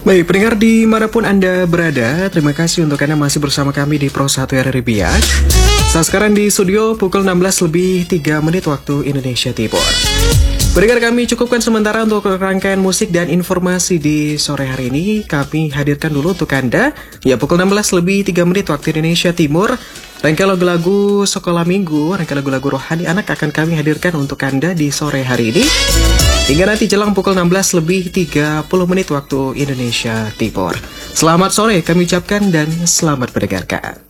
Baik, pendengar dimanapun Anda berada, terima kasih untuk Anda masih bersama kami di Pro 1 RRI Biak. Saat sekarang di studio pukul 16 lebih 3 menit waktu Indonesia Timur. Pendengar, kami cukupkan sementara untuk rangkaian musik dan informasi di sore hari ini. Kami hadirkan dulu untuk Anda, ya pukul 16 lebih 3 menit waktu Indonesia Timur. Rangkaian lagu-lagu sekolah minggu, rangkaian lagu-lagu rohani anak akan kami hadirkan untuk Anda di sore hari ini. Hingga nanti jelang pukul 16 lebih 30 menit waktu Indonesia Timur. Selamat sore kami ucapkan dan selamat mendengarkan.